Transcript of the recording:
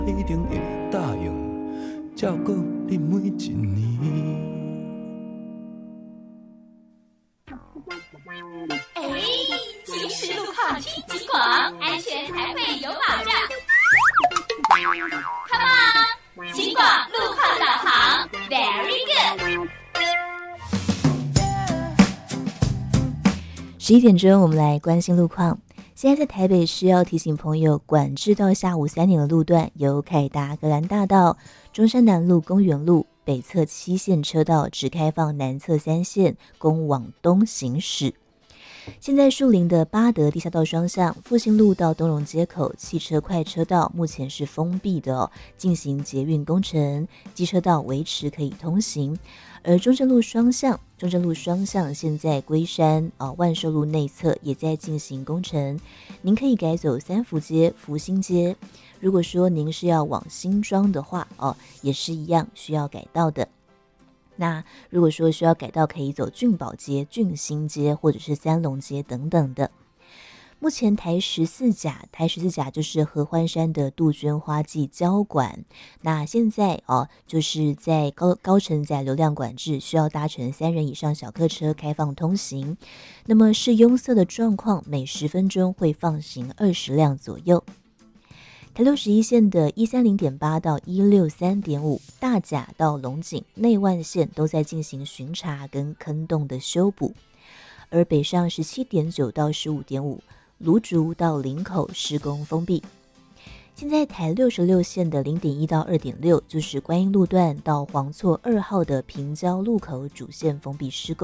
一定会答应照顾你每一年。 哎，行驶路况听警广，安全才会有保障。Come on， 警广路况导航 ，Very good。 11点钟，我们来关心路况。现在在台北市要提醒朋友，管制到下午3点的路段由凯达格兰大道、中山南路、公园路北侧7线车道只开放南侧3线，供往东行驶。现在树林的八德地下道双向、复兴路到东荣街口汽车快车道目前是封闭的进行捷运工程，机车道维持可以通行。而中正路双向现在龟山万寿路内侧也在进行工程，您可以改走三福街、福兴街。如果说您是要往新庄的话也是一样需要改道的。那如果说需要改道，可以走俊宝街、俊兴街或者是三龙街等等的。目前台14甲就是合欢山的杜鹃花季交管，那现在就是在高承载流量管制，需要搭乘3人以上小客车开放通行。那么是拥塞的状况，每10分钟会放行20辆左右。台61线的130.8到163.5，大甲到龙井、内万线都在进行巡查跟坑洞的修补，而北上17.9到15.5，芦竹到林口施工封闭。现在台66线的0.1到2.6，就是观音路段到黄厝2号的平交路口主线封闭施工。